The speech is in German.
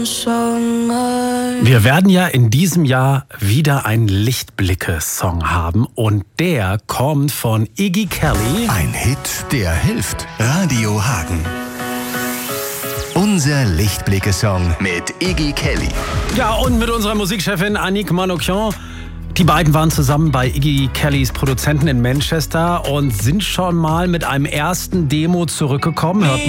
Wir werden ja in diesem Jahr wieder einen Lichtblicke-Song haben und der kommt von Iggy Kelly. Ein Hit, der hilft. Radio Hagen. Unser Lichtblicke-Song mit Iggy Kelly. Ja, und mit unserer Musikchefin Annick Manoukian. Die beiden waren zusammen bei Iggy Kellys Produzenten in Manchester und sind schon mal mit einem ersten Demo zurückgekommen. Hört